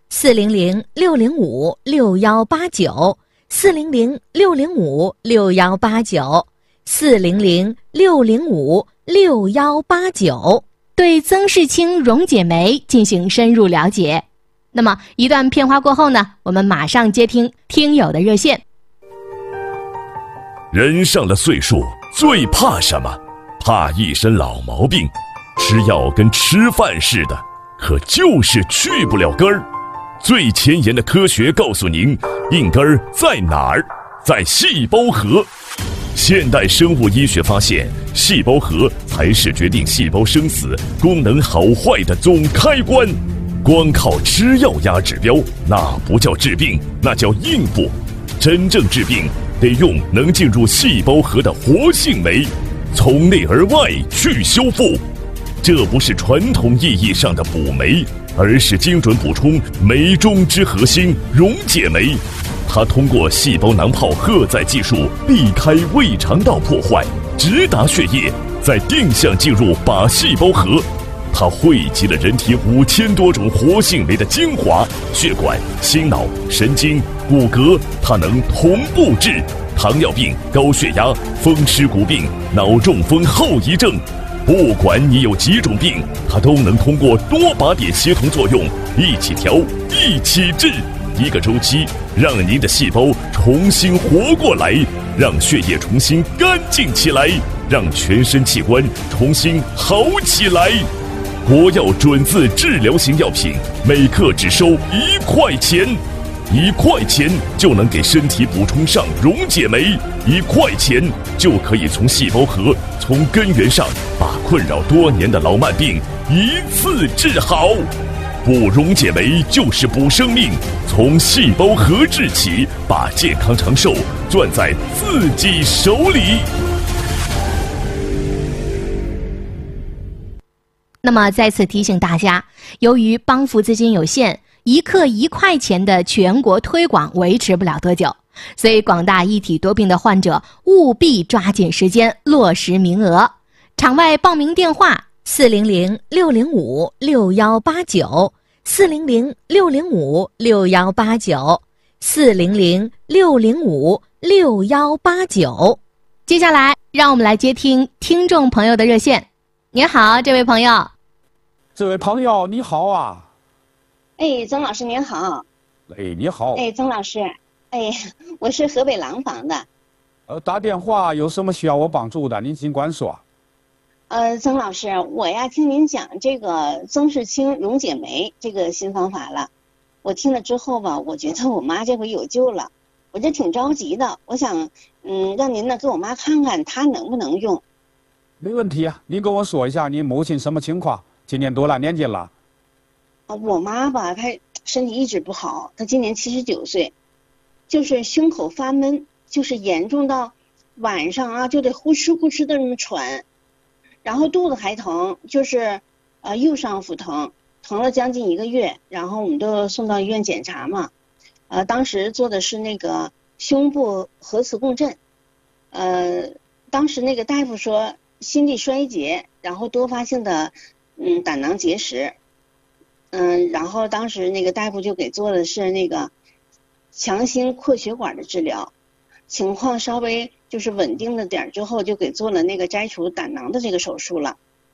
400-605-6189，400-605-6189，对曾氏青溶解酶进行深入了解。那么一段片花过后呢，我们马上接听听友的热线。 人上了岁数最怕什么？怕一身老毛病，吃药跟吃饭似的，可就是去不了根儿。最前沿的科学告诉您，硬根儿在哪儿？在细胞核。现代生物医学发现，细胞核才是决定细胞生死、功能好坏的总开关。光靠吃药压指标，那不叫治病，那叫应付。真正治病，得用能进入细胞核的活性酶，从内而外去修复。这不是传统意义上的补酶，而是精准补充酶中之核心溶解酶。它通过细胞囊泡荷载技术，避开胃肠道破坏，直达血液，再定向进入靶细胞核。它汇集了人体5000多种活性酶的精华，血管、心脑、神经、骨骼，它能同步治糖尿病、高血压、风湿骨病、脑中风后遗症。不管你有几种病，它都能通过多靶点协同作用，一起调，一起治。1个周期，让您的细胞重新活过来，让血液重新干净起来，让全身器官重新好起来。国药准字治疗型药品，每克只收1块钱，1块钱就能给身体补充上溶解酶，1块钱就可以从细胞核、从根源上把困扰多年的老慢病一次治好。补溶解酶就是补生命，从细胞核治起，把健康长寿攥在自己手里。 那么再次提醒大家，由于帮扶资金有限，1克1块钱的全国推广维持不了多久，所以广大一体多病的患者务必抓紧时间落实名额。场外报名电话400-605-6189，400-605-6189。接下来让我们来接听听众朋友的热线。您好，这位朋友。 这位朋友你好啊。 哎，曾老师您好。 哎，你好。 哎，曾老师，哎，我是河北廊坊的。 打电话有什么需要我帮助的，您尽管说。 曾老师，我呀听您讲这个曾氏青溶解酶这个新方法了，我听了之后吧，我觉得我妈这回有救了，我这挺着急的，我想让您呢给我妈看看她能不能用。 没问题啊，您跟我说一下你母亲什么情况，今年多大年纪了？ 我妈吧，她身体一直不好，她今年79岁，就是胸口发闷，就是严重到晚上啊就得呼哧呼哧的那么喘，然后肚子还疼，就是右上腹疼，疼了将近1个月，然后我们都送到医院检查嘛，当时做的是那个胸部核磁共振，当时那个大夫说心力衰竭，然后多发性的胆囊结石，然后当时那个大夫就给做的是那个强心扩血管的治疗，情况稍微就是稳定了点之后，就给做了那个摘除胆囊的这个手术了。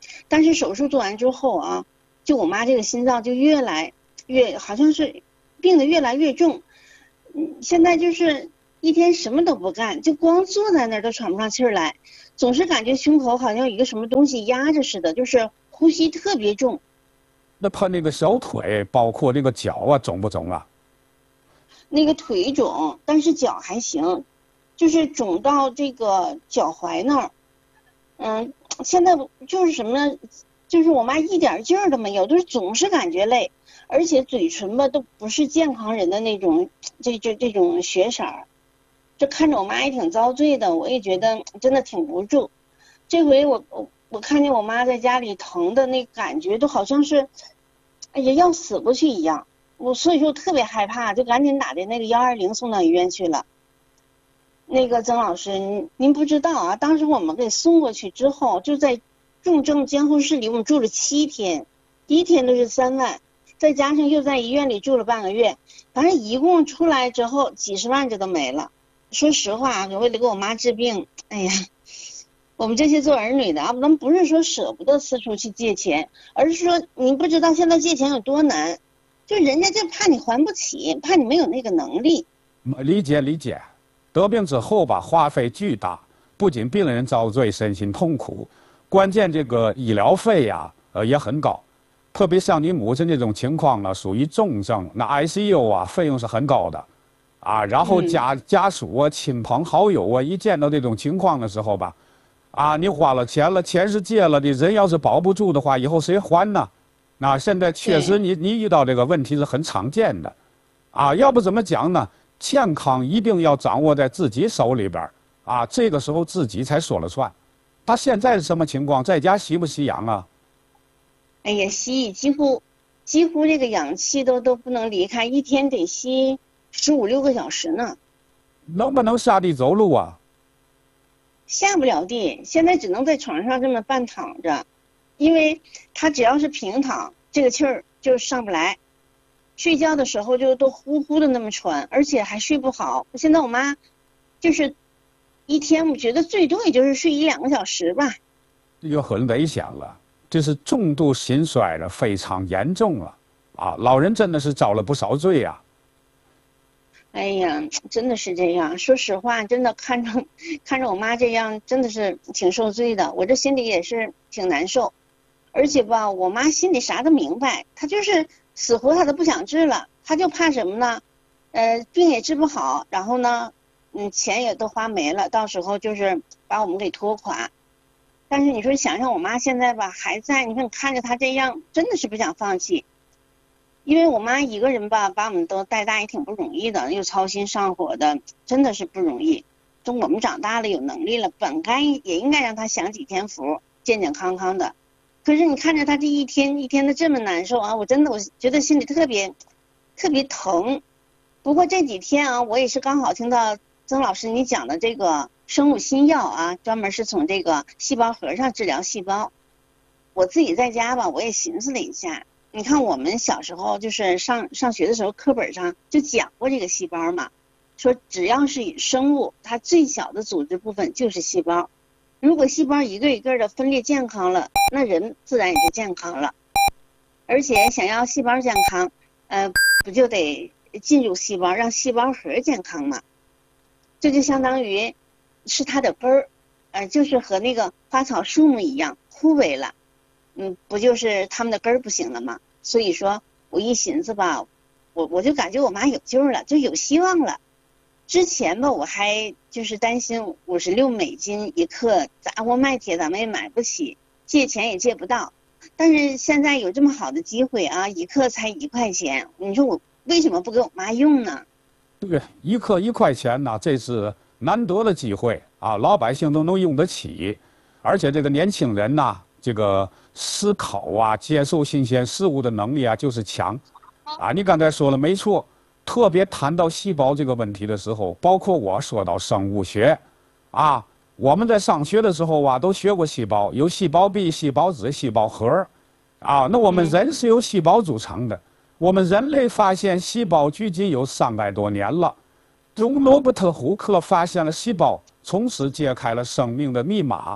但是手术做完之后啊，就我妈这个心脏就越来越，好像是病得越来越重。现在就是一天什么都不干，就光坐在那儿都喘不上气儿来，总是感觉胸口好像有一个什么东西压着似的，就是呼吸特别重。 那他那个小腿，包括那个脚啊，肿不肿啊？ 那个腿肿，但是脚还行，就是肿到这个脚踝那儿。现在就是什么呢？就是我妈一点劲儿都没有，就是总是感觉累，而且嘴唇吧都不是健康人的那种，这种血色儿。这看着我妈也挺遭罪的，我也觉得真的挺无助。这回我看见我妈在家里疼的那感觉，都好像是，哎呀要死过去一样。所以说特别害怕，就赶紧打的那个120送到医院去了。那个曾老师，您不知道啊，当时我们给送过去之后，就在重症监护室里，我们住了7天，第1天都是3万，再加上又在医院里住了半个月，反正一共出来之后几十万这都没了。说实话，为了给我妈治病，哎呀，我们这些做儿女的啊，咱们不是说舍不得四处去借钱，而是说您不知道现在借钱有多难，就人家就怕你还不起，怕你没有那个能力。 理解，得病之后吧，花费巨大，不仅病人遭罪，身心痛苦，关键这个医疗费呀，也很高。特别像你母亲这种情况呢，属于重症，那 ICU 啊，费用是很高的。然后家属啊、亲朋好友啊，一见到这种情况的时候吧，你花了钱了，钱是借了的，人要是保不住的话，以后谁还呢？那现在确实你遇到这个问题是很常见的，要不怎么讲呢？健康一定要掌握在自己手里边这个时候自己才说了算。他现在是什么情况？在家吸不吸氧啊？ 哎呀，吸，几乎这个氧气都不能离开，一天得吸15、16个小时呢。 能不能下地走路啊？ 下不了地，现在只能在床上这么半躺着，因为他只要是平躺，这个气儿就上不来。睡觉的时候就都呼呼的那么喘，而且还睡不好。现在我妈就是一天，我觉得最多也就是睡1、2个小时吧。 这就很危险了，这是重度心衰了，非常严重了老人真的是遭了不少罪呀。 哎呀，真的是这样。说实话，真的看着我妈这样，真的是挺受罪的。我这心里也是挺难受，而且吧，我妈心里啥都明白，她就是死活她都不想治了，她就怕什么呢？病也治不好，然后呢，钱也都花没了，到时候就是把我们给拖垮。但是你说想想我妈现在吧还在，你看着她这样，真的是不想放弃。因为我妈一个人吧，把我们都带大也挺不容易的，又操心上火的，真的是不容易。就我们长大了有能力了，本该也应该让她享几天福，健健康康的。可是你看着她这一天一天的这么难受我觉得心里特别疼。不过这几天我也是刚好听到曾老师你讲的这个生物新药专门是从这个细胞核上治疗细胞。我自己在家吧，我也寻思了一下。你看我们小时候就是上学的时候，课本上就讲过这个细胞嘛，说只要是生物，它最小的组织部分就是细胞。如果细胞一个一个的分裂健康了，那人自然也就健康了。而且想要细胞健康，不就得进入细胞，让细胞核健康嘛？这就相当于是它的根儿，就是和那个花草树木一样枯萎了。不就是他们的根儿不行了吗？所以说我一寻思吧，我就感觉我妈有救了，就有希望了。之前吧，我还就是担心56美金一克杂货卖铁咱们也买不起，借钱也借不到。但是现在有这么好的机会一克才1块钱，你说我为什么不给我妈用呢？ 对，一克1块钱呢，这是难得的机会老百姓都能用得起，而且这个年轻人呐，这个思考接受新鲜事物的能力就是强你刚才说了没错，特别谈到细胞这个问题的时候，包括我说到生物学我们在上学的时候都学过细胞，有细胞壁、细胞质、细胞核那我们人是由细胞组成的。我们人类发现细胞距今有300多年了，从罗伯特·胡克发现了细胞，从此揭开了生命的密码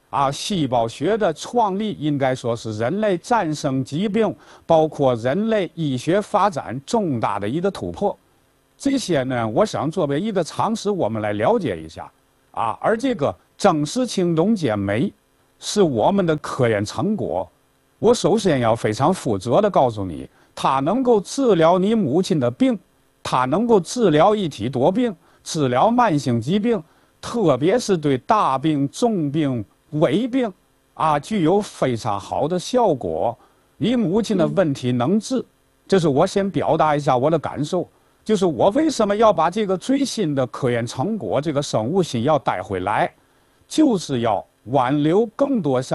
细胞学的创立应该说是人类战胜疾病，包括人类医学发展重大的一个突破。这些呢，我想作为一个常识，我们来了解一下而这个正式氢氡碱酶是我们的科研成果。我首先要非常负责的告诉你，它能够治疗你母亲的病，它能够治疗一体多病，治疗慢性疾病，特别是对大病、重病、危病具有非常好的效果。你母亲的问题能治，这是我先表达一下我的感受。就是我为什么要把这个最新的科研成果，这个生物新药带回来，就是要挽留更多